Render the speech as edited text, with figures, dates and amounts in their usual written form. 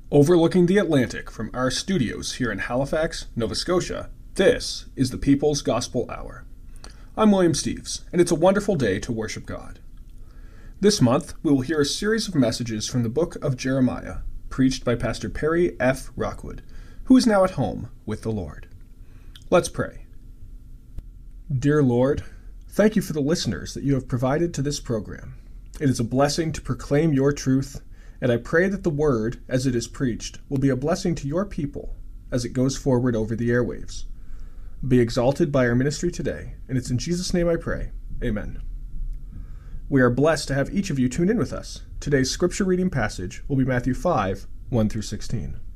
Overlooking the Atlantic from our studios here in Halifax, Nova Scotia, this is the People's Gospel Hour. I'm William Steves, and it's a wonderful day to worship God. This month, we will hear a series of messages from the book of Jeremiah, preached by Pastor Perry F. Rockwood, who is now at home with the Lord. Let's pray. Dear Lord, thank you for the listeners that you have provided to this program. It is a blessing to proclaim your truth, and I pray that the word, as it is preached, will be a blessing to your people as it goes forward over the airwaves. Be exalted by our ministry today, and it's in Jesus' name I pray. Amen. We are blessed to have each of you tune in with us. Today's scripture reading passage will be Matthew 5, 1 through 16.